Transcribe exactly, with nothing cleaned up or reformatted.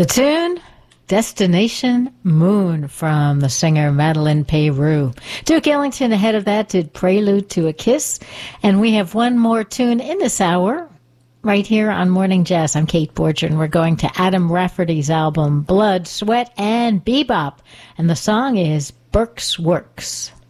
The tune, Destination Moon, from the singer Madeleine Peyroux. Duke Ellington ahead of that did Prelude to a Kiss. And we have one more tune in this hour right here on Morning Jazz. I'm Kate Borger, and we're going to Adam Rafferty's album Blood, Sweat, and Bebop. And the song is Burke's Works.